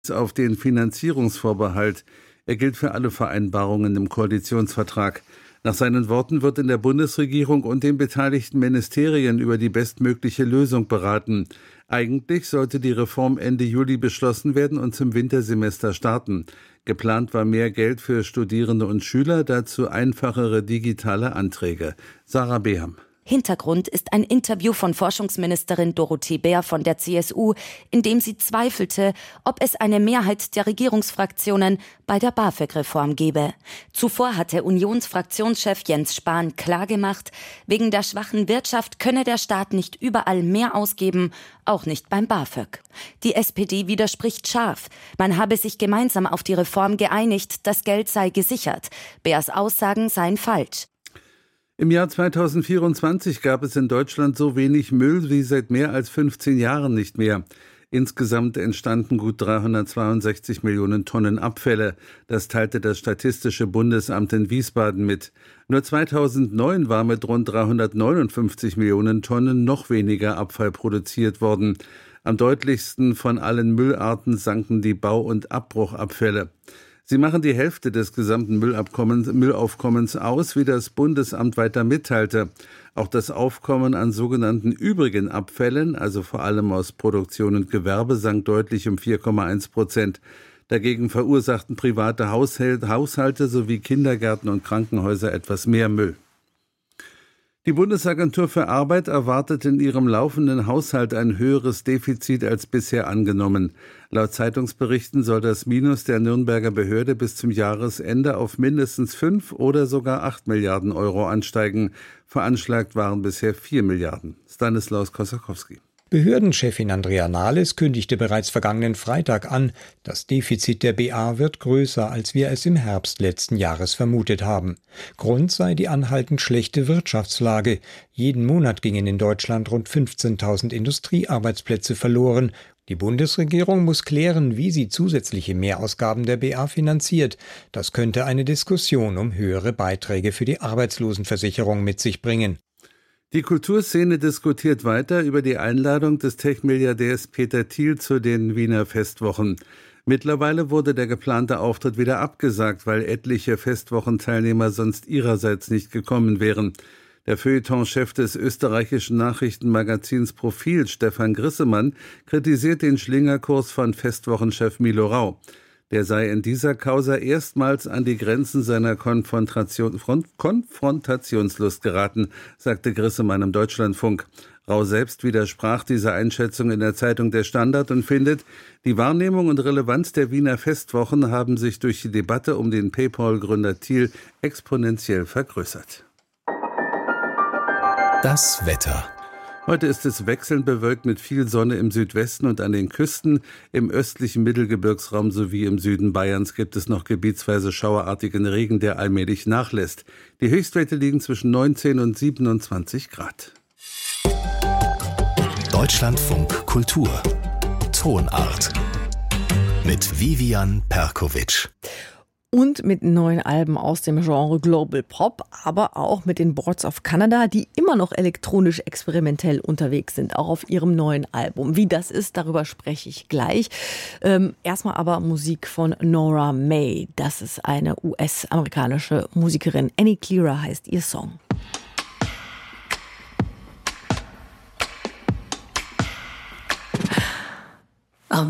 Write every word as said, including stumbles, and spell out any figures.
auf den Finanzierungsvorbehalt. Er gilt für alle Vereinbarungen im Koalitionsvertrag. Nach seinen Worten wird in der Bundesregierung und den beteiligten Ministerien über die bestmögliche Lösung beraten. Eigentlich sollte die Reform Ende Juli beschlossen werden und zum Wintersemester starten. Geplant war mehr Geld für Studierende und Schüler, dazu einfachere digitale Anträge. Sarah Beham. Hintergrund ist ein Interview von Forschungsministerin Dorothee Bär von der C S U, in dem sie zweifelte, ob es eine Mehrheit der Regierungsfraktionen bei der BAföG-Reform gebe. Zuvor hatte Unionsfraktionschef Jens Spahn klargemacht, wegen der schwachen Wirtschaft könne der Staat nicht überall mehr ausgeben, auch nicht beim BAföG. Die S P D widerspricht scharf. Man habe sich gemeinsam auf die Reform geeinigt, das Geld sei gesichert. Bärs Aussagen seien falsch. Im Jahr zweitausendvierundzwanzig gab es in Deutschland so wenig Müll wie seit mehr als fünfzehn Jahren nicht mehr. Insgesamt entstanden gut dreihundertzweiundsechzig Millionen Tonnen Abfälle. Das teilte das Statistische Bundesamt in Wiesbaden mit. Nur zweitausendneun war mit rund dreihundertneunundfünfzig Millionen Tonnen noch weniger Abfall produziert worden. Am deutlichsten von allen Müllarten sanken die Bau- und Abbruchabfälle. Sie machen die Hälfte des gesamten Müllaufkommens aus, wie das Bundesamt weiter mitteilte. Auch das Aufkommen an sogenannten übrigen Abfällen, also vor allem aus Produktion und Gewerbe, sank deutlich um vier Komma eins Prozent. Dagegen verursachten private Haushalte sowie Kindergärten und Krankenhäuser etwas mehr Müll. Die Bundesagentur für Arbeit erwartet in ihrem laufenden Haushalt ein höheres Defizit als bisher angenommen. Laut Zeitungsberichten soll das Minus der Nürnberger Behörde bis zum Jahresende auf mindestens fünf oder sogar acht Milliarden Euro ansteigen. Veranschlagt waren bisher vier Milliarden. Stanislaus Kosakowski. Behördenchefin Andrea Nahles kündigte bereits vergangenen Freitag an, das Defizit der B A wird größer, als wir es im Herbst letzten Jahres vermutet haben. Grund sei die anhaltend schlechte Wirtschaftslage. Jeden Monat gingen in Deutschland rund fünfzehntausend Industriearbeitsplätze verloren. Die Bundesregierung muss klären, wie sie zusätzliche Mehrausgaben der B A finanziert. Das könnte eine Diskussion um höhere Beiträge für die Arbeitslosenversicherung mit sich bringen. Die Kulturszene diskutiert weiter über die Einladung des Tech-Milliardärs Peter Thiel zu den Wiener Festwochen. Mittlerweile wurde der geplante Auftritt wieder abgesagt, weil etliche Festwochenteilnehmer sonst ihrerseits nicht gekommen wären. Der Feuilleton-Chef des österreichischen Nachrichtenmagazins Profil, Stefan Grissemann, kritisiert den Schlingerkurs von Festwochenchef Milo Rau. Der sei in dieser Causa erstmals an die Grenzen seiner Konfrontation, Konfrontationslust geraten, sagte Grissemann im Deutschlandfunk. Rau selbst widersprach dieser Einschätzung in der Zeitung Der Standard und findet, die Wahrnehmung und Relevanz der Wiener Festwochen haben sich durch die Debatte um den PayPal-Gründer Thiel exponentiell vergrößert. Das Wetter. Heute ist es wechselnd bewölkt mit viel Sonne im Südwesten und an den Küsten. Im östlichen Mittelgebirgsraum sowie im Süden Bayerns gibt es noch gebietsweise schauerartigen Regen, der allmählich nachlässt. Die Höchstwerte liegen zwischen neunzehn und siebenundzwanzig Grad. Deutschlandfunk Kultur. Tonart. Mit Vivian Perkovic. Und mit neuen Alben aus dem Genre Global Pop, aber auch mit den Boards of Canada, die immer noch elektronisch experimentell unterwegs sind, auch auf ihrem neuen Album. Wie das ist, darüber spreche ich gleich. Ähm, erstmal aber Musik von Nora May. Das ist eine U S-amerikanische Musikerin. Any Clearer heißt ihr Song.